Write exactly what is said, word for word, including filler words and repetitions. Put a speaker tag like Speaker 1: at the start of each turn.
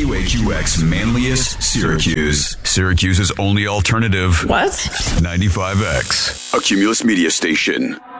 Speaker 1: W A Q X Manlius, Syracuse. Syracuse's only alternative.
Speaker 2: What?
Speaker 1: ninety-five X. A Cumulus Media Station.